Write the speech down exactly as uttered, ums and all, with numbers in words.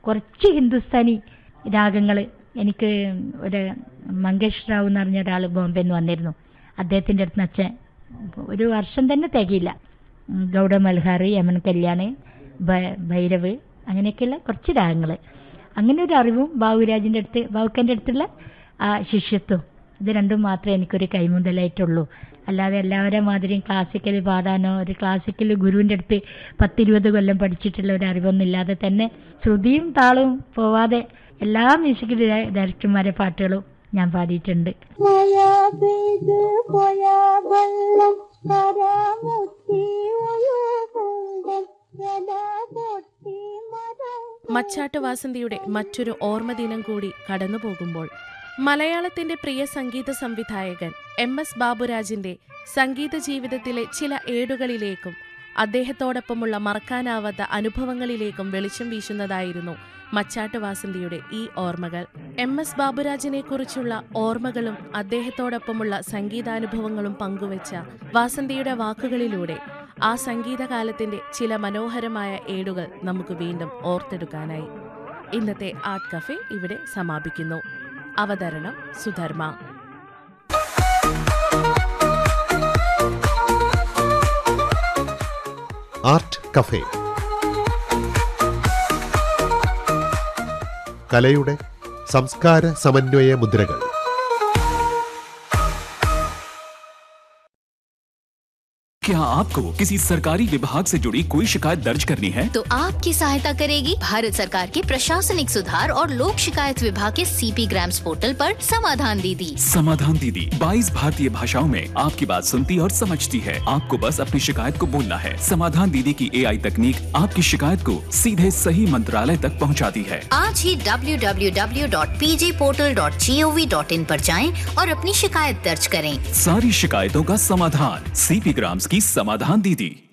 കുറച്ച് ഹിന്ദുസ്ഥാനി രാഗങ്ങൾ എനിക്ക് ഒരു മങ്കേഷ് റാവു എന്ന് പറഞ്ഞ ഒരാൾ ബോംബെ നിന്ന് വന്നിരുന്നു. അദ്ദേഹത്തിൻ്റെ അടുത്ത് അച്ഛൻ ഒരു വർഷം തന്നെ തികയില്ല ഗൗഡ മൽഹാർ, യമൻ കല്യാൺ, ഭൈരവ്, അങ്ങനെയൊക്കെയുള്ള കുറച്ച് രാഗങ്ങൾ. അങ്ങനെ ഒരു അറിവും ബാബുരാജിൻ്റെ അടുത്ത് ബാബുക്കൻ്റെ അടുത്തുള്ള ആ ശിഷ്യത്വം, ഇത് രണ്ടും മാത്രമേ എനിക്കൊരു കൈമുതലായിട്ടുള്ളൂ. അല്ലാതെ എല്ലാവരും മാതിരിയും ക്ലാസിക്കൽ പാടാനോ ഒരു ക്ലാസിക്കൽ ഗുരുവിൻ്റെ അടുത്ത് പത്തിരുപത് കൊല്ലം പഠിച്ചിട്ടുള്ള ഒരു അറിവൊന്നും ഇല്ലാതെ തന്നെ ശ്രുതിയും താളവും പോവാതെ എല്ലാ മ്യൂസിക് ഡയറക്ടർമാരെ പാട്ടുകളും ഞാൻ പാടിയിട്ടുണ്ട്. മച്ചാട്ട് വാസന്തിയുടെ മറ്റൊരു ഓർമ്മദിനം കൂടി കടന്നു പോകുമ്പോൾ മലയാളത്തിന്റെ പ്രിയ സംഗീത സംവിധായകൻ എം എസ് ബാബുരാജിന്റെ സംഗീത ജീവിതത്തിലെ ചില ഏടുകളിലേക്കും അദ്ദേഹത്തോടൊപ്പമുള്ള മറക്കാനാവാത്ത അനുഭവങ്ങളിലേക്കും വെളിച്ചം വീശുന്നതായിരുന്നു മച്ചാട്ട് വാസന്തിയുടെ ഈ ഓർമ്മകൾ. എം എസ് ബാബുരാജിനെ കുറിച്ചുള്ള ഓർമ്മകളും അദ്ദേഹത്തോടൊപ്പമുള്ള സംഗീതാനുഭവങ്ങളും പങ്കുവച്ച വാസന്തിയുടെ വാക്കുകളിലൂടെ ആ സംഗീതകാലത്തിന്റെ ചില മനോഹരമായ ഏടുകൾ നമുക്ക് വീണ്ടും ഓർത്തെടുക്കാനായി. ഇന്നത്തെ ആർട്ട് കഫേ ഇവിടെ സമാപിക്കുന്നു. അവതരണം സുധർമ്മ. ആർട്ട് കഫേ കലയുടെ സംസ്കാര സമന്വയ മുദ്രകൾ. क्या आपको किसी सरकारी विभाग से जुड़ी कोई शिकायत दर्ज करनी है? तो आपकी सहायता करेगी भारत सरकार के प्रशासनिक सुधार और लोक शिकायत विभाग के सीपी ग्राम्स पोर्टल पर समाधान दीदी। समाधान दीदी बाईस भारतीय भाषाओं में आपकी बात सुनती और समझती है। आपको बस अपनी शिकायत को बोलना है। समाधान दीदी की एआई तकनीक आपकी शिकायत को सीधे सही मंत्रालय तक पहुंचाती है। आज ही W W W dot P J portal dot G O V dot in पर जाएं और अपनी शिकायत दर्ज करें। सारी शिकायतों का समाधान, सीपी ग्राम्स की समाधान दीदी।